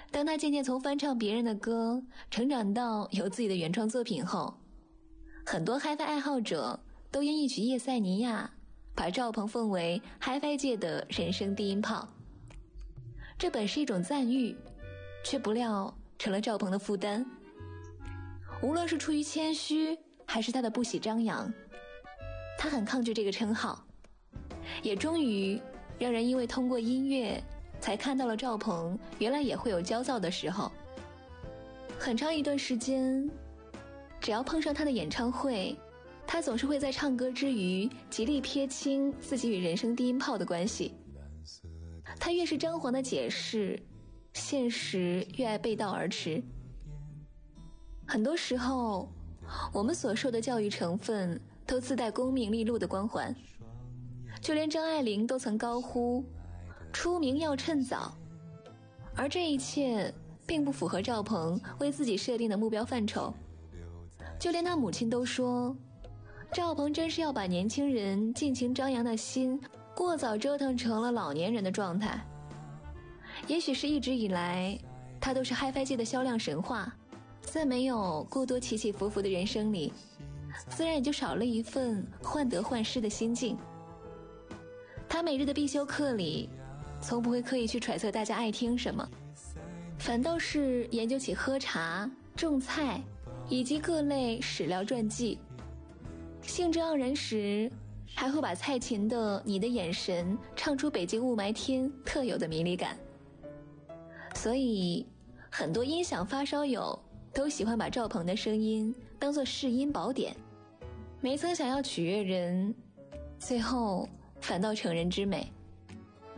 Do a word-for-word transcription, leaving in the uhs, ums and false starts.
当他渐渐从翻唱别人的歌成长到有自己的原创作品后，很多 Hi-Fi 爱好者都因一曲《叶塞尼亚》把赵鹏奉为 Hi-Fi 界的人声低音炮。这本是一种赞誉，却不料成了赵鹏的负担。无论是出于谦虚还是他的不喜张扬，他很抗拒这个称号，也终于让人因为通过音乐才看到了赵鹏原来也会有焦躁的时候。很长一段时间，只要碰上他的演唱会，他总是会在唱歌之余极力撇清自己与人声低音炮的关系。他越是张狂的解释，现实越爱背道而驰。很多时候，我们所受的教育成分都自带功名利禄的光环，就连张爱玲都曾高呼出名要趁早，而这一切并不符合赵鹏为自己设定的目标范畴。就连他母亲都说，赵鹏真是要把年轻人尽情张扬的心过早折腾成了老年人的状态。也许是一直以来他都是 Hi-Fi 界的销量神话，在没有过多起起伏伏的人生里，自然也就少了一份患得患失的心境。他每日的必修课里从不会刻意去揣测大家爱听什么，反倒是研究起喝茶、种菜以及各类史料传记。兴致盎然时，还会把蔡琴的《你的眼神》唱出北京雾霾天特有的迷离感。所以很多音响发烧友都喜欢把赵鹏的声音当作试音宝典，没曾想要取悦人，最后反倒成人之美。